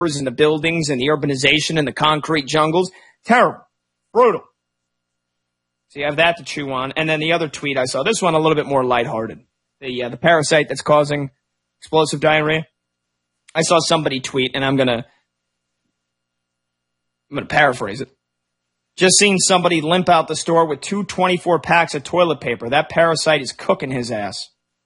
and the buildings and the urbanization and the concrete jungles. Terrible. Brutal. So you have that to chew on. And then the other tweet I saw, this one a little bit more lighthearted. The parasite that's causing explosive diarrhea. I saw somebody tweet, and I'm gonna paraphrase it. Just seen somebody limp out the store with 24 packs of toilet paper. That parasite is cooking his ass.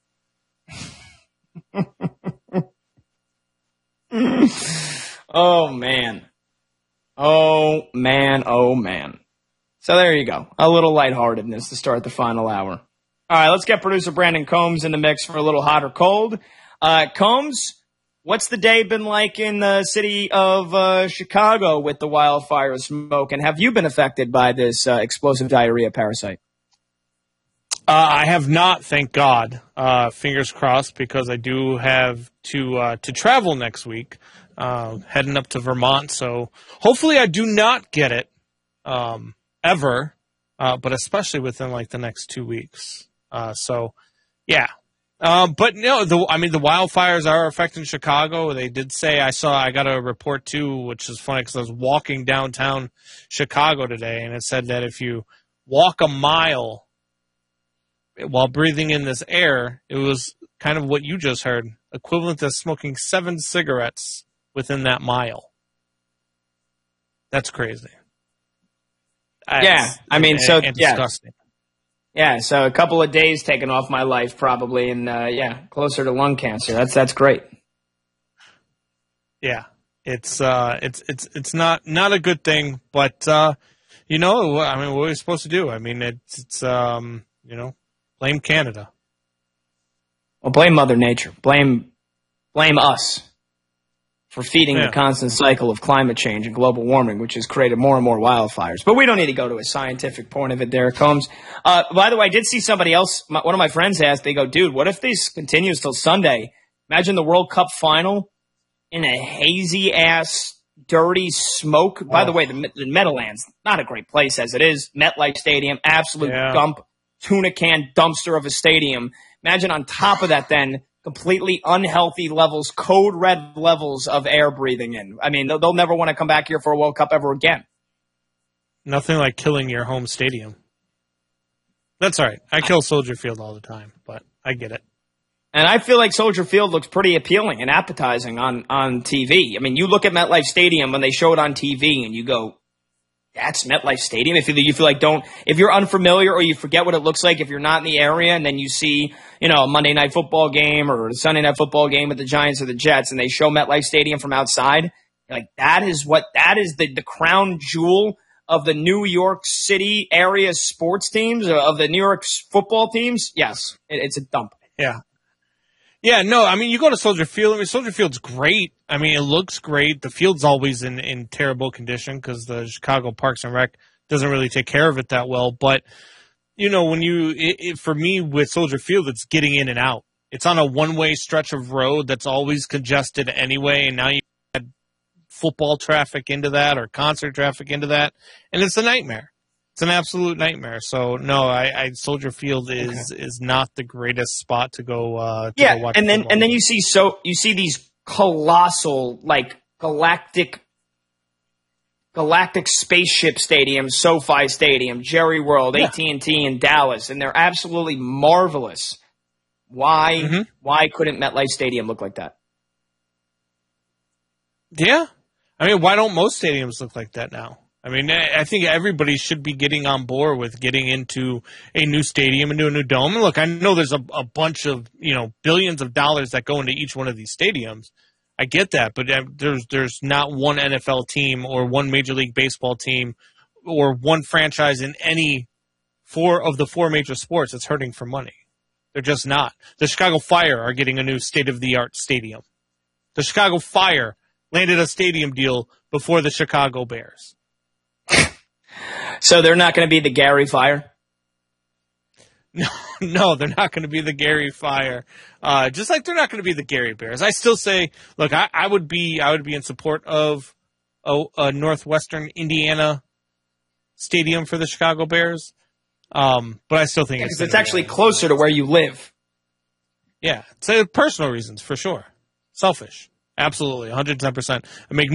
Oh, man. Oh, man. Oh, man. So there you go. A little lightheartedness to start the final hour. All right, let's get producer Brandon Combs in the mix for a little hot or cold. Combs, what's the day been like in the city of Chicago with the wildfire smoke? And have you been affected by this explosive diarrhea parasite? I have not, thank God. Fingers crossed, because I do have to travel next week, heading up to Vermont. So hopefully I do not get it ever, but especially within like the next 2 weeks. So yeah. But no, the wildfires are affecting Chicago. They did say, I got a report too, which is funny because I was walking downtown Chicago today, and it said that if you walk a mile while breathing in this air, it was kind of what you just heard, equivalent to smoking 7 cigarettes within that mile. That's crazy. Yeah, I mean, so disgusting. Yeah, so a couple of days taken off my life probably, and closer to lung cancer. That's great. Yeah, it's not a good thing, but what are we supposed to do? I mean, it's blame Canada. Well, blame Mother Nature. Blame us for feeding the constant cycle of climate change and global warming, which has created more and more wildfires. But we don't need to go to a scientific point of it, Derek Combs. By the way, I did see somebody else, one of my friends asked, they go, dude, what if this continues till Sunday? Imagine the World Cup final in a hazy-ass, dirty smoke. Oh. By the way, the Meadowlands, not a great place as it is. MetLife Stadium, absolute dump, tuna can dumpster of a stadium. Imagine on top of that then, completely unhealthy levels, code red levels of air breathing in. I mean, they'll never want to come back here for a World Cup ever again. Nothing like killing your home stadium. That's all right. I kill Soldier Field all the time, but I get it. And I feel like Soldier Field looks pretty appealing and appetizing on TV. I mean, you look at MetLife Stadium when they show it on TV and you go, that's MetLife Stadium. If you feel like if you're unfamiliar or you forget what it looks like, if you're not in the area and then you see, a Monday night football game or a Sunday night football game with the Giants or the Jets and they show MetLife Stadium from outside, you're like, that is the crown jewel of the New York City area sports teams, of the New York football teams. Yes, it's a dump. Yeah. Yeah, no, I mean, you go to Soldier Field. I mean, Soldier Field's great. I mean, it looks great. The field's always in terrible condition because the Chicago Parks and Rec doesn't really take care of it that well. But, for me with Soldier Field, it's getting in and out. It's on a one-way stretch of road that's always congested anyway, and now you add football traffic into that or concert traffic into that, and it's a nightmare. It's an absolute nightmare. So no, Soldier Field is not the greatest spot to go. Go watch and then you see these colossal galactic spaceship stadiums, SoFi Stadium, Jerry World, AT&T in Dallas, and they're absolutely marvelous. Why couldn't MetLife Stadium look like that? Yeah, I mean, why don't most stadiums look like that now? I mean, I think everybody should be getting on board with getting into a new stadium, into a new dome. And look, I know there's a bunch of, billions of dollars that go into each one of these stadiums. I get that, but there's not one NFL team or one Major League Baseball team or one franchise in any of the four major sports that's hurting for money. They're just not. The Chicago Fire are getting a new state-of-the-art stadium. The Chicago Fire landed a stadium deal before the Chicago Bears. So they're not going to be the Gary Fire? No, they're not going to be the Gary Fire. Just like they're not going to be the Gary Bears. I still say, look, I would be in support of a Northwestern Indiana stadium for the Chicago Bears. But I still think it's actually closer to where you live. Yeah, it's personal reasons for sure. Selfish. Absolutely, 110%. I make